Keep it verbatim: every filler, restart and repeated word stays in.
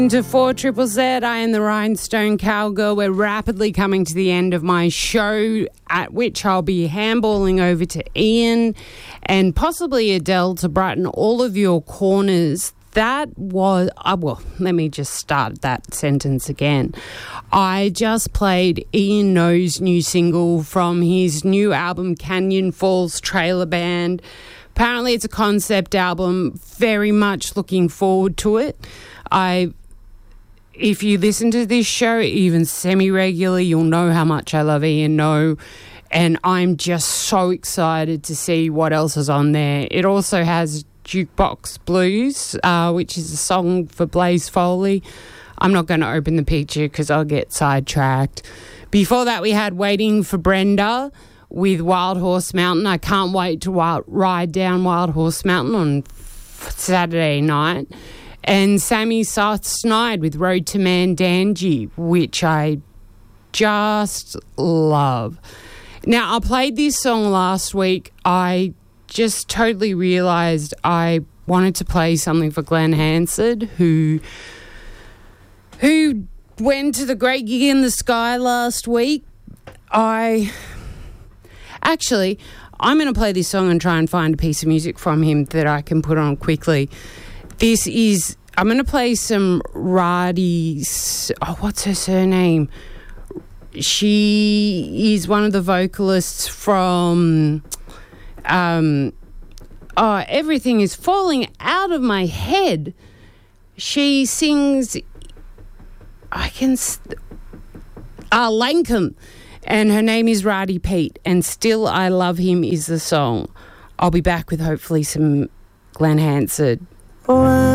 To four Triple Z, I am the Rhinestone Cowgirl. We're rapidly coming to the end of my show, at which I'll be handballing over to Ian and possibly Adele to brighten all of your corners. That was, uh, well, let me just start that sentence again. I just played Ian No's new single from his new album, Canyon Falls Trailer Band. Apparently it's a concept album. Very much looking forward to it. I... If you listen to this show, even semi-regularly, you'll know how much I love Ian No, and I'm just so excited to see what else is on there. It also has Jukebox Blues, uh, which is a song for Blaze Foley. I'm not going to open the picture because I'll get sidetracked. Before that, we had Waiting for Brenda with Wild Horse Mountain. I can't wait to wild, ride down Wild Horse Mountain on f- Saturday night. And Sammy South Snide with Road to Mandangi, which I just love. Now, I played this song last week. I just totally realised I wanted to play something for Glenn Hansard, who, who went to the Great Gig in the Sky last week. I... Actually, I'm going to play this song and try and find a piece of music from him that I can put on quickly. This is, I'm going to play some Radi, oh, what's her surname? She is one of the vocalists from, um, oh, everything is falling out of my head. She sings, I can, ah, uh, Lankum, and her name is Radi Pete, and Still I Love Him is the song. I'll be back with hopefully some Glenn Hansard.